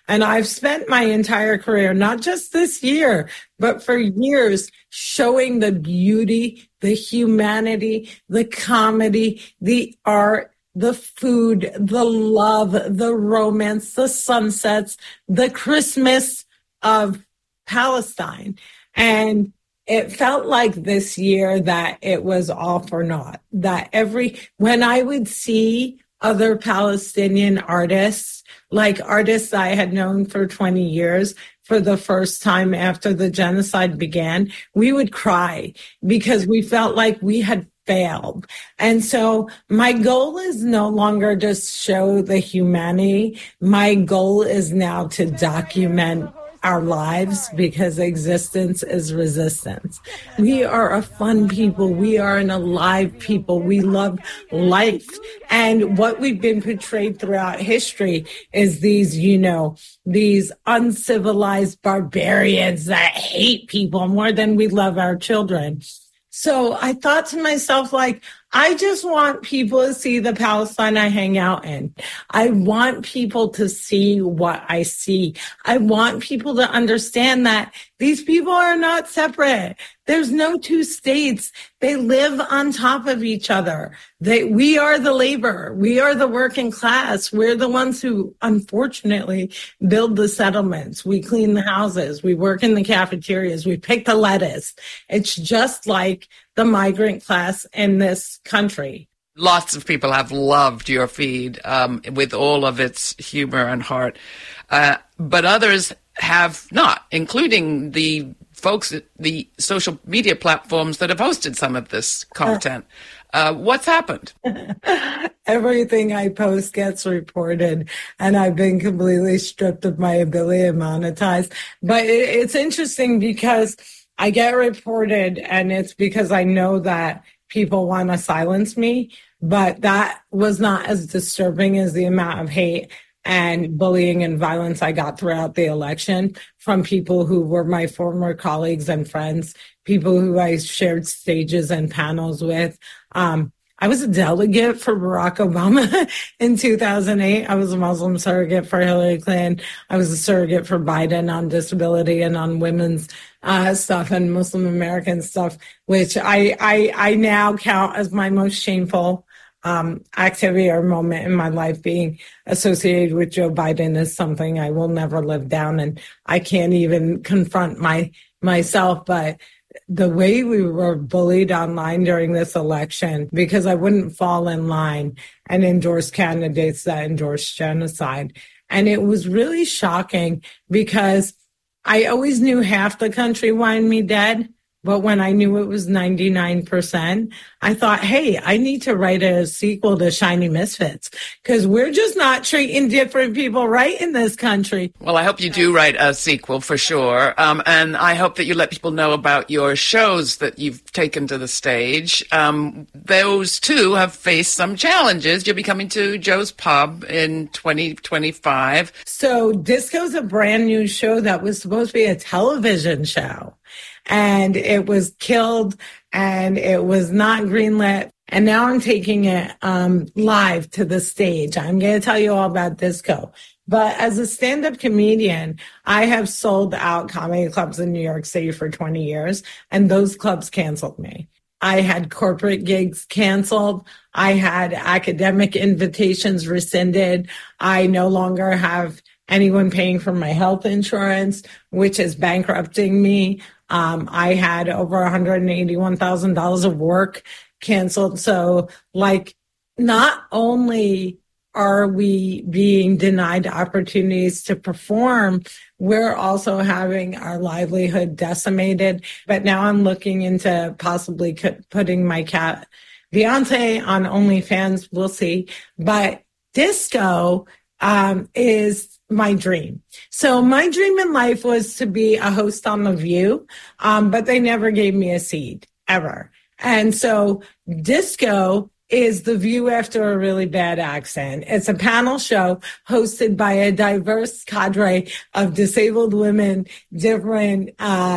And I've spent my entire career, not just this year, but for years, showing the beauty, the humanity, the comedy, the art, the food, the love, the romance, the sunsets, the Christmas of Palestine. And it felt like this year that it was all for naught, that when I would see other Palestinian artists, like artists I had known for 20 years, for the first time after the genocide began, we would cry because we felt like we had failed. And so my goal is no longer just show the humanity. My goal is now to document our lives, because existence is resistance. We are a fun people. We are an alive people. We love life. And what we've been portrayed throughout history is these uncivilized barbarians that hate people more than we love our children. So I thought to myself, I just want people to see the Palestine I hang out in. I want people to see what I see. I want people to understand that these people are not separate. There's no two states. They live on top of each other. We are the labor. We are the working class. We're the ones who, unfortunately, build the settlements. We clean the houses. We work in the cafeterias. We pick the lettuce. It's just like the migrant class in this country. Lots of people have loved your feed with all of its humor and heart, but others have not, including the folks at the social media platforms that have hosted some of this content. What's happened? Everything I post gets reported, and I've been completely stripped of my ability to monetize. But it's interesting because I get reported, and it's because I know that people want to silence me, but that was not as disturbing as the amount of hate and bullying and violence I got throughout the election from people who were my former colleagues and friends, people who I shared stages and panels with. I was a delegate for Barack Obama in 2008. I was a Muslim surrogate for Hillary Clinton. I was a surrogate for Biden on disability and on women's stuff and Muslim American stuff, which I now count as my most shameful activity or moment in my life. Being associated with Joe Biden is something I will never live down, and I can't even confront myself. But the way we were bullied online during this election, because I wouldn't fall in line and endorse candidates that endorse genocide. And it was really shocking because I always knew half the country wanted me dead. But when I knew it was 99%, I thought, hey, I need to write a sequel to Shiny Misfits, because we're just not treating different people right in this country. Well, I hope you do write a sequel for sure. And I hope that you let people know about your shows that you've taken to the stage. Those too have faced some challenges. You'll be coming to Joe's Pub in 2025. So Disco's a brand new show that was supposed to be a television show. And it was killed, and it was not greenlit. And now I'm taking it live to the stage. I'm going to tell you all about Disco. But as a stand-up comedian, I have sold out comedy clubs in New York City for 20 years, and those clubs canceled me. I had corporate gigs canceled. I had academic invitations rescinded. I no longer have anyone paying for my health insurance, which is bankrupting me. I had over $181,000 of work canceled. So, not only are we being denied opportunities to perform, we're also having our livelihood decimated. But now I'm looking into possibly putting my cat Beyonce on OnlyFans. We'll see. But Disco is my dream. So my dream in life was to be a host on The View, but they never gave me a seat, ever. And so Disco is The View After a Really Bad Accent. It's a panel show hosted by a diverse cadre of disabled women, different,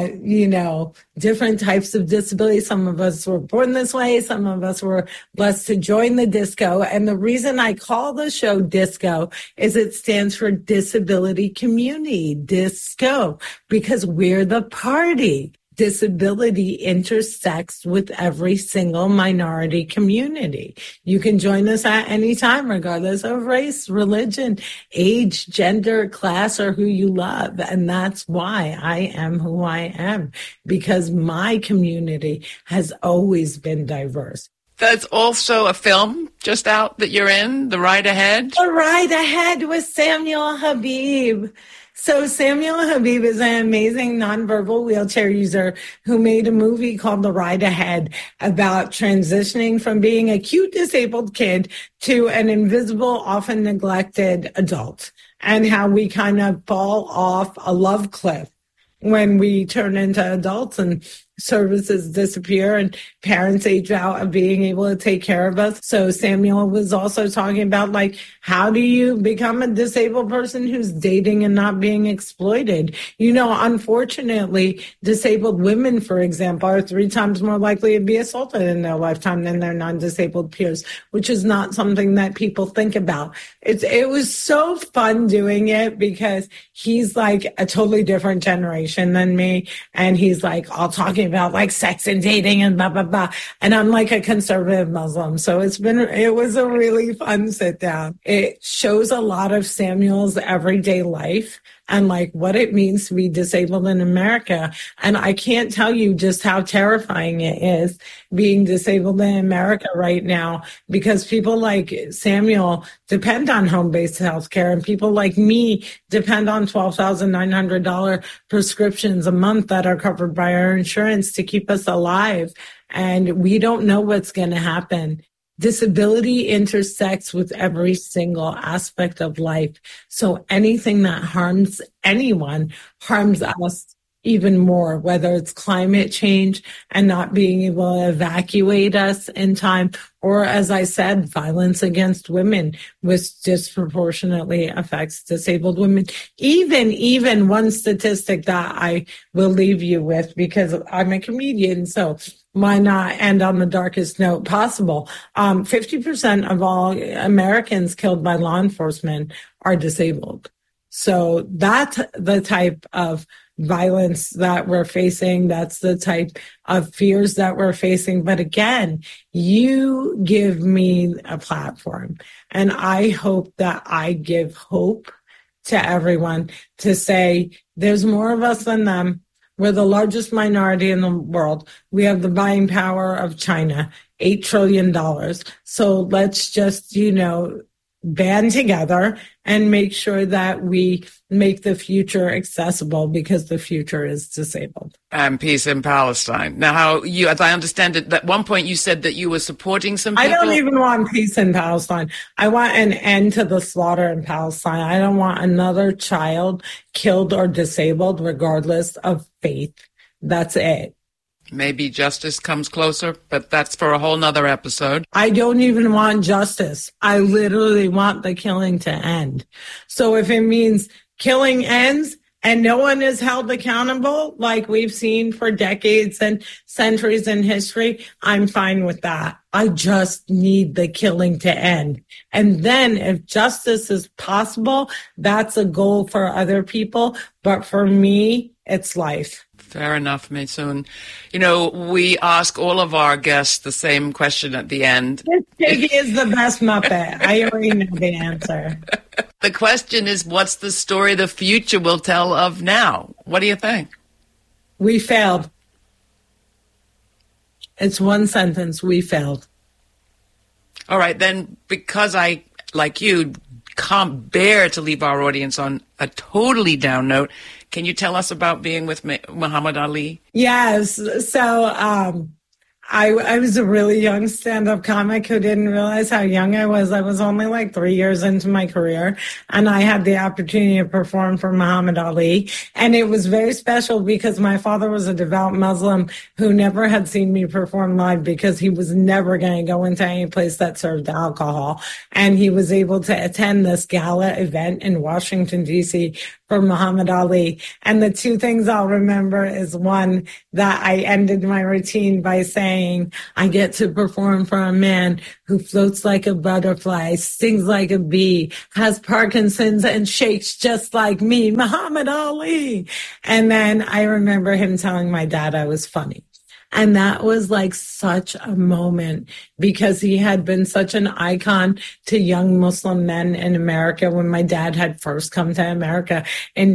different types of disability. Some of us were born this way. Some of us were blessed to join the disco. And the reason I call the show Disco is it stands for Disability Community, Disco, because we're the party. Disability intersects with every single minority community. You can join us at any time, regardless of race, religion, age, gender, class, or who you love. And that's why I am who I am, because my community has always been diverse. There's also a film just out that you're in, The Ride Ahead. The Ride Ahead with Samuel Habib. So Samuel Habib is an amazing nonverbal wheelchair user who made a movie called The Ride Ahead about transitioning from being a cute disabled kid to an invisible, often neglected adult, and how we kind of fall off a love cliff when we turn into adults and services disappear and parents age out of being able to take care of us. So Samuel was also talking about, like, how do you become a disabled person who's dating and not being exploited? You know, unfortunately, disabled women, for example, are 3 times more likely to be assaulted in their lifetime than their non-disabled peers, which is not something that people think about. It was so fun doing it because he's like a totally different generation than me. And he's like all talking about like sex and dating and blah, blah, blah. And I'm like a conservative Muslim. So it was a really fun sit down. It shows a lot of Samuel's everyday life and like what it means to be disabled in America. And I can't tell you just how terrifying it is being disabled in America right now, because people like Samuel depend on home-based healthcare, and people like me depend on $12,900 prescriptions a month that are covered by our insurance to keep us alive. And we don't know what's going to happen. Disability intersects with every single aspect of life. So anything that harms anyone harms us even more, whether it's climate change and not being able to evacuate us in time, or, as I said, violence against women, which disproportionately affects disabled women. Even one statistic that I will leave you with, because I'm a comedian, so why not end on the darkest note possible? 50% of all Americans killed by law enforcement are disabled. So that's the type of violence that we're facing. That's the type of fears that we're facing. But again, you give me a platform, and I hope that I give hope to everyone to say there's more of us than them. We're the largest minority in the world. We have the buying power of China, $8 trillion. So let's just, band together and make sure that we make the future accessible, because the future is disabled. And peace in Palestine. Now, as I understand it, at one point you said that you were supporting some people. I don't even want peace in Palestine. I want an end to the slaughter in Palestine. I don't want another child killed or disabled, regardless of faith. That's it. Maybe justice comes closer, but that's for a whole nother episode. I don't even want justice. I literally want the killing to end. So if it means killing ends and no one is held accountable, like we've seen for decades and centuries in history, I'm fine with that. I just need the killing to end. And then if justice is possible, that's a goal for other people. But for me, it's life. Fair enough, Maysoon. We ask all of our guests the same question at the end. This piggy is the best Muppet. I already know the answer. The question is, what's the story the future will tell of now? What do you think? We failed. It's one sentence. We failed. All right, then, because I, like you, can't bear to leave our audience on a totally down note, can you tell us about being with Muhammad Ali? Yes. So I was a really young stand-up comic who didn't realize how young I was. I was only like 3 years into my career, and I had the opportunity to perform for Muhammad Ali. And it was very special because my father was a devout Muslim who never had seen me perform live because he was never going to go into any place that served alcohol. And he was able to attend this gala event in Washington, D.C. for Muhammad Ali. And the two things I'll remember is one, that I ended my routine by saying, I get to perform for a man who floats like a butterfly, stings like a bee, has Parkinson's and shakes just like me, Muhammad Ali. And then I remember him telling my dad I was funny. And that was like such a moment because he had been such an icon to young Muslim men in America when my dad had first come to America in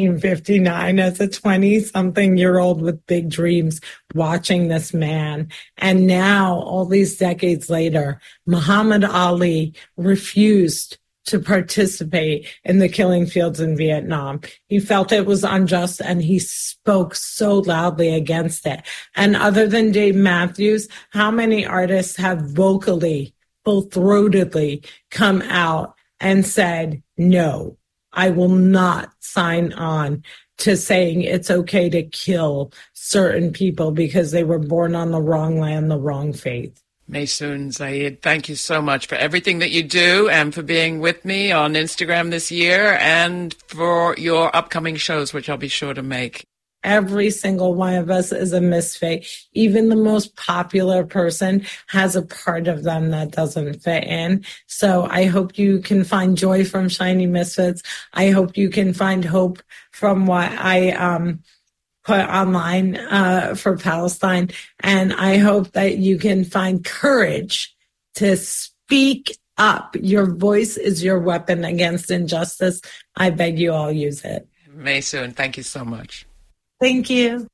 1959 as a 20-something-year-old with big dreams, watching this man. And now, all these decades later, Muhammad Ali refused to participate in the killing fields in Vietnam. He felt it was unjust and he spoke so loudly against it. And other than Dave Matthews, how many artists have vocally, full-throatedly come out and said, no, I will not sign on to saying it's okay to kill certain people because they were born on the wrong land, the wrong faith. Maysoon Zayid, thank you so much for everything that you do and for being with me on Instagram this year and for your upcoming shows, which I'll be sure to make. Every single one of us is a misfit. Even the most popular person has a part of them that doesn't fit in. So I hope you can find joy from Shiny Misfits. I hope you can find hope from what I put online for Palestine. And I hope that you can find courage to speak up. Your voice is your weapon against injustice. I beg you all use it. Maysoon, thank you so much. Thank you.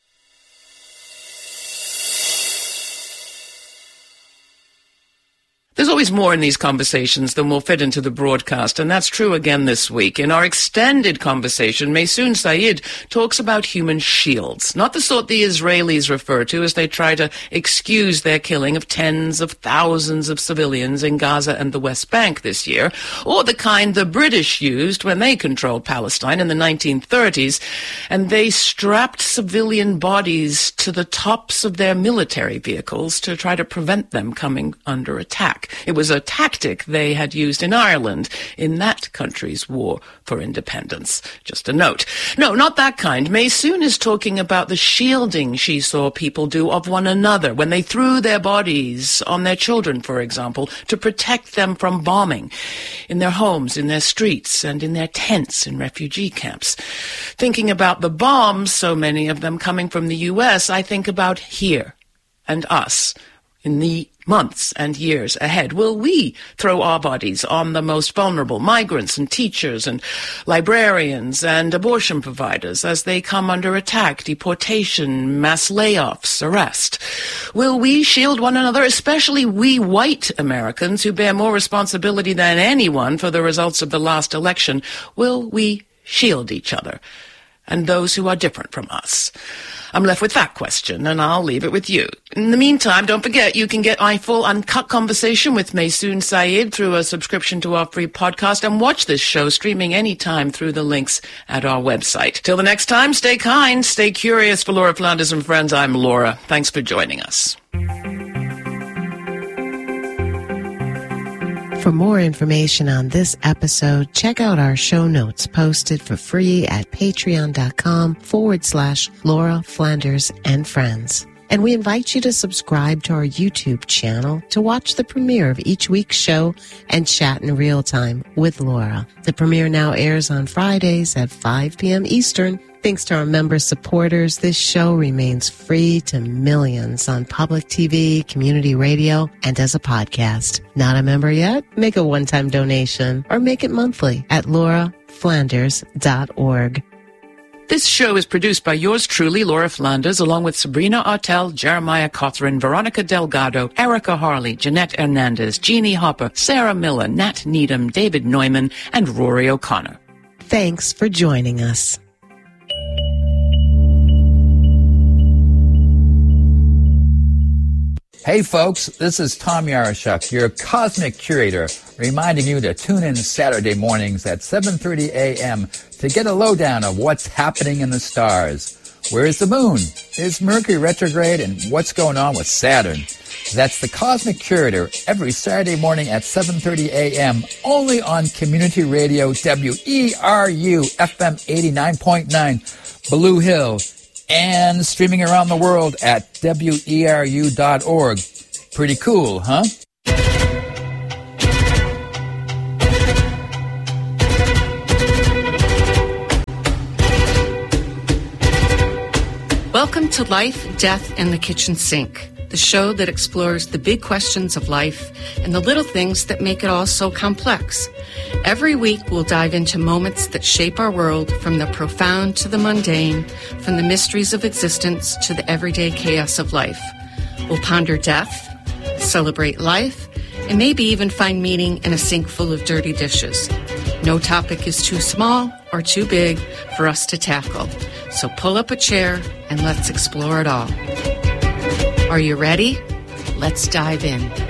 There's always more in these conversations than will fit into the broadcast, and that's true again this week. In our extended conversation, Maysoon Zayid talks about human shields, not the sort the Israelis refer to as they try to excuse their killing of tens of thousands of civilians in Gaza and the West Bank this year, or the kind the British used when they controlled Palestine in the 1930s, and they strapped civilian bodies to the tops of their military vehicles to try to prevent them coming under attack. It was a tactic they had used in Ireland in that country's war for independence. Just a note. No, not that kind. Maysoon is talking about the shielding she saw people do of one another when they threw their bodies on their children, for example, to protect them from bombing in their homes, in their streets, and in their tents in refugee camps. Thinking about the bombs, so many of them coming from the U.S., I think about here and us in the months and years ahead. Will we throw our bodies on the most vulnerable, migrants and teachers and librarians and abortion providers as they come under attack, deportation, mass layoffs, arrest? Will we shield one another, especially we white Americans who bear more responsibility than anyone for the results of the last election? Will we shield each other and those who are different from us? I'm left with that question, and I'll leave it with you. In the meantime, don't forget you can get my full uncut conversation with Maysoon Zayid through a subscription to our free podcast and watch this show streaming anytime through the links at our website. Till the next time, stay kind, stay curious. For Laura Flanders and friends, I'm Laura. Thanks for joining us. For more information on this episode, check out our show notes posted for free at patreon.com/Laura Flanders and Friends. And we invite you to subscribe to our YouTube channel to watch the premiere of each week's show and chat in real time with Laura. The premiere now airs on Fridays at 5 p.m. Eastern. Thanks to our member supporters, this show remains free to millions on public TV, community radio, and as a podcast. Not a member yet? Make a one-time donation or make it monthly at lauraflanders.org. This show is produced by yours truly, Laura Flanders, along with Sabrina Artel, Jeremiah Cothran, Veronica Delgado, Erica Harley, Jeanette Hernandez, Jeannie Hopper, Sarah Miller, Nat Needham, David Neumann, and Rory O'Connor. Thanks for joining us. Hey folks, this is Tom Yarashuk, your cosmic curator, reminding you to tune in Saturday mornings at 7:30 a.m. to get a lowdown of what's happening in the stars. Where's the moon? Is Mercury retrograde? And what's going on with Saturn? That's the Cosmic Curator every Saturday morning at 7:30 a.m. only on Community Radio WERU FM 89.9 Blue Hill and streaming around the world at weru.org. Pretty cool, huh? Welcome to Life, Death, and the Kitchen Sink, the show that explores the big questions of life and the little things that make it all so complex. Every week, we'll dive into moments that shape our world, from the profound to the mundane, from the mysteries of existence to the everyday chaos of life. We'll ponder death, celebrate life, and maybe even find meaning in a sink full of dirty dishes. No topic is too small or too big for us to tackle. So pull up a chair and let's explore it all. Are you ready? Let's dive in.